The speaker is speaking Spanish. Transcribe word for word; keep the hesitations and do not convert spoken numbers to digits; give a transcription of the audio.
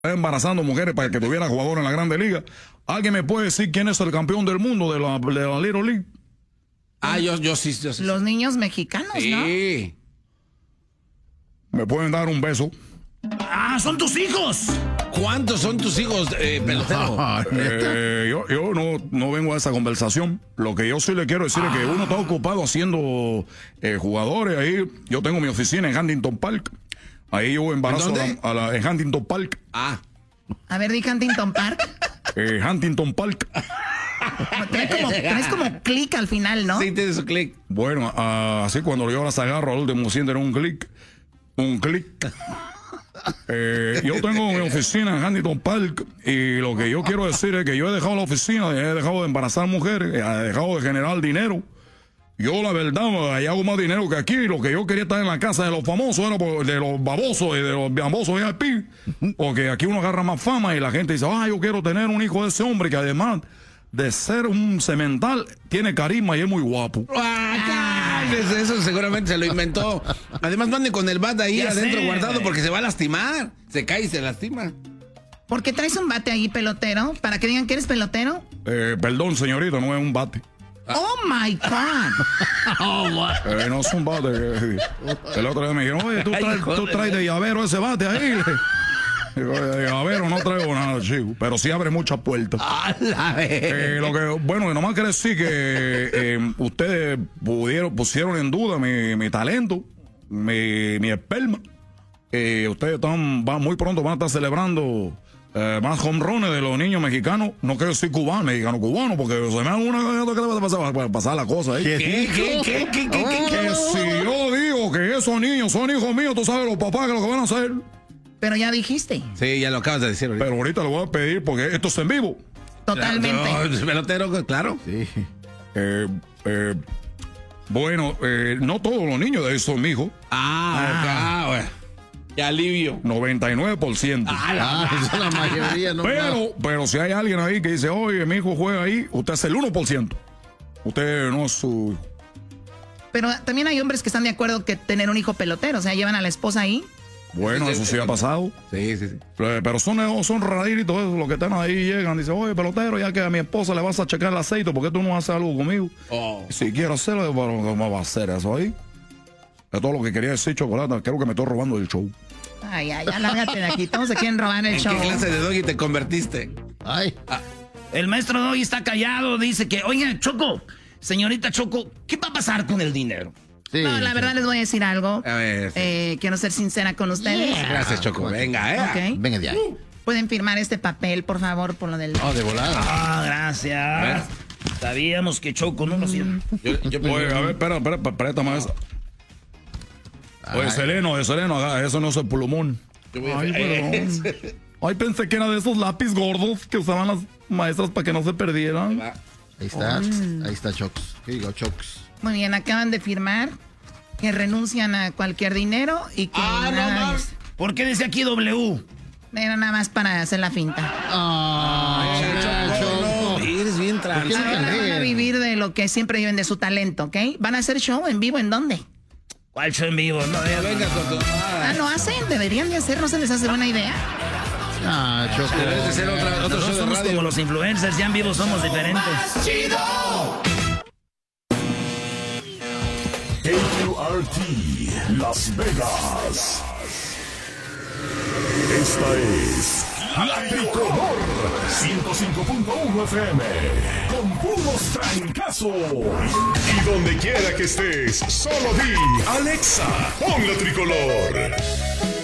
embarazando mujeres para que tuviera jugadores en la Grande Liga. ¿Alguien me puede decir quién es el campeón del mundo de la, de la Little League? Ah, yo, yo sí, yo sí. Los niños mexicanos, sí. ¿no? Sí. ¿Me pueden dar un beso? ¡Ah, son tus hijos! ¿Cuántos son tus hijos, eh, pelotero? eh, yo yo no, no vengo a esa conversación. Lo que yo sí le quiero decir ah. es que uno está ocupado haciendo eh, jugadores. Ahí yo tengo mi oficina en Huntington Park. Ahí yo embarazo ¿En, a la, a la, en Huntington Park. Ah. A ver, di Huntington Park. Eh, Huntington Park. Traes como, traes como clic al final, ¿no? Sí, tiene su clic. Bueno, uh, así cuando yo las agarro al último sienten un clic. Un clic. Eh, yo tengo mi oficina en Huntington Park y lo que yo quiero decir es que yo he dejado la oficina, he dejado de embarazar mujeres, he dejado de generar dinero. Yo la verdad, ahí hago más dinero que aquí. Lo que yo quería estar en la casa de los famosos era de los babosos y de los babosos V I P, porque aquí uno agarra más fama y la gente dice, ah, yo quiero tener un hijo de ese hombre que además de ser un cemental tiene carisma y es muy guapo. Ah, eso seguramente se lo inventó. Además, mande con el bate ahí ya adentro sé. guardado porque se va a lastimar. Se cae y se lastima. ¿Por qué traes un bate ahí, pelotero? ¿Para que digan que eres pelotero? Eh, perdón, señorita, no es un bate. Oh my God. Oh, eh, no es un bate. Eh, el otro día me dijeron, oye, tú traes, tú traes de llavero ese bate ahí. Digo, de llavero no traigo nada, chico. Pero sí abre muchas puertas. Eh, lo que, bueno, nomás quiere decir que eh, ustedes pudieron, pusieron en duda mi, mi talento, mi, mi esperma. Eh, ustedes están, van, muy pronto van a estar celebrando eh, más home runs de los niños mexicanos. No quiero decir cubano, mexicano, cubano, porque se me da una que va a pasar, va a pasar la cosa ahí. ¿Qué, qué, qué, qué, qué, qué, qué, que si yo digo que esos niños son hijos míos, tú sabes los papás que lo que van a hacer. Pero ya dijiste. Sí, ya lo acabas de decir ahorita. Pero ahorita le voy a pedir porque esto es en vivo. Totalmente. No, pelotero, claro. Sí. Eh, eh, bueno, eh, no todos los niños de ahí son mi hijo. Ah, ah, bueno. Qué alivio. noventa y nueve por ciento. Ah, la, ah, esa es la mayoría, no. Pero, pero si hay alguien ahí que dice, oye, mi hijo juega ahí, usted es el uno por ciento. Usted no es su... Pero también hay hombres que están de acuerdo que tener un hijo pelotero, o sea, llevan a la esposa ahí. Bueno, eso sí ha pasado. Sí, sí, sí. Pero son, son raritos esos, los que están ahí llegan, dicen, oye, pelotero, ya que a mi esposa le vas a checar el aceite, ¿por qué tú no haces algo conmigo? Oh. Si quiero hacerlo, ¿cómo va a hacer eso ahí? Es todo lo que quería decir, Chocolata. Creo que me estoy robando el show. Ay, ay, ya lárgate de aquí. Todos se quieren robar el ¿En show. qué clase de doggy te convertiste? Ay. Ah. El maestro Doggy está callado, dice que, oiga, Choco, señorita Choco, ¿qué va a pasar con el dinero? Sí, no, la sí. verdad les voy a decir algo. A ver. Sí. Eh, quiero ser sincera con ustedes. Yeah. Gracias, Choco. Venga, eh. Okay. Venga de ahí. Pueden firmar este papel, por favor, por lo del... Oh, de volada. Ah, gracias. Sabíamos que Choco no lo hacía. Yo, yo, Oye, a ver, espera, espera, préstame eso. Oye, Seleno, Seleno, eso no es el plumón. Ay, perdón. Ay, pensé que era de esos lápiz gordos que usaban las maestras para que no se perdieran. Ahí está, oh. ahí está Chocs. ¿Qué digo, Chocs? Muy bien, acaban de firmar que renuncian a cualquier dinero y que ah, nada no, es... ¿Por qué dice aquí W? Era nada más para hacer la finta. Ah, Choco, Choco, no, eres bien trans. Ahora van a vivir de lo que siempre viven de su talento, ¿ok? ¿Van a hacer show en vivo en dónde? ¿Cuál show en vivo? No, ya venga con tu... Ah, ¿no hacen? Deberían de hacer, ¿no se les hace buena idea? Ah, Choco. Debes de ser otra, otro show de somos radio. Como los influencers, ya en vivo somos diferentes. K Q R T Las Vegas. Esta es La Tricolor ciento cinco punto uno F M con puros trancazos. Y donde quiera que estés, solo di Alexa, pon La Tricolor.